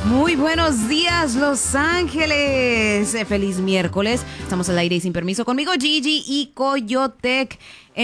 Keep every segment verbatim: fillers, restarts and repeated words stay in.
Muy buenos días, Los Ángeles. Eh, Feliz miércoles. Estamos al aire y sin permiso conmigo, Gigi y Coyotec.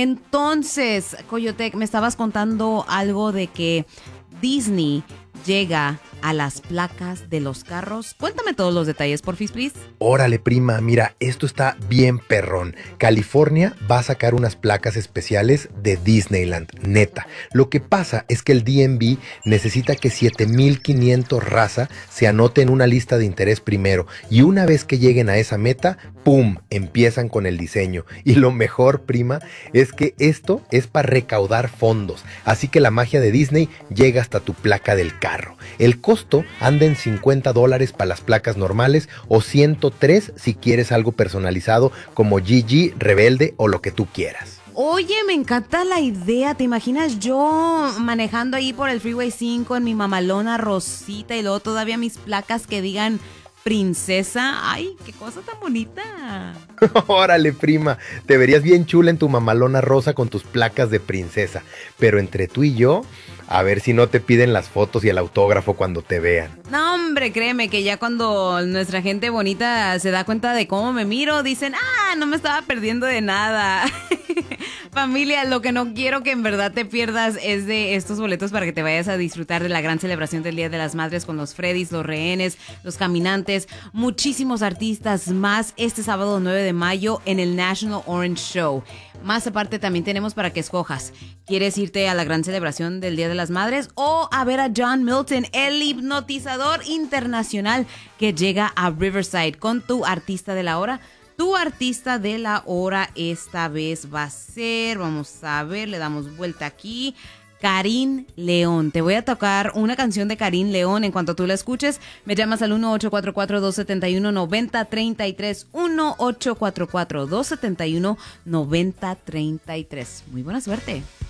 Entonces, Coyotec, me estabas contando algo de que Disney llega a las placas de los carros. Cuéntame todos los detalles, porfis, please. Órale, prima, mira, esto está bien perrón. California va a sacar unas placas especiales de Disneyland, neta. Lo que pasa es que el D M V necesita que siete mil quinientos raza se anote en una lista de interés primero. Y una vez que lleguen a esa meta, ¡pum!, empiezan con el diseño. Y lo mejor, prima, es que esto es para recaudar fondos. Así que la magia de Disney llega hasta tu placa del carro. El costo anda en cincuenta dólares para las placas normales o ciento tres si quieres algo personalizado como Gigi, Rebelde o lo que tú quieras. Oye, me encanta la idea. ¿Te imaginas yo manejando ahí por el Freeway cinco en mi mamalona rosita y luego todavía mis placas que digan princesa? ¡Ay, qué cosa tan bonita! Órale, prima, te verías bien chula en tu mamalona rosa con tus placas de princesa. Pero entre tú y yo, a ver si no te piden las fotos y el autógrafo cuando te vean. No, hombre, créeme que ya cuando nuestra gente bonita se da cuenta de cómo me miro, dicen, ah, no me estaba perdiendo de nada. Familia, lo que no quiero que en verdad te pierdas es de estos boletos para que te vayas a disfrutar de la gran celebración del Día de las Madres con los Freddys, los rehenes, los caminantes, muchísimos artistas más este sábado nueve de mayo en el National Orange Show. Más aparte también tenemos para que escojas. ¿Quieres irte a la gran celebración del Día de las Madres o a ver a John Milton, el hipnotizador internacional que llega a Riverside con tu artista de la hora? Tu artista de la hora esta vez va a ser, vamos a ver, le damos vuelta aquí, Karin León. Te voy a tocar una canción de Karin León. En cuanto tú la escuches, me llamas al uno ocho cuatro cuatro, dos siete uno, nueve cero tres tres, uno ocho cuatro cuatro, dos siete uno, nueve cero tres tres. Muy buena suerte.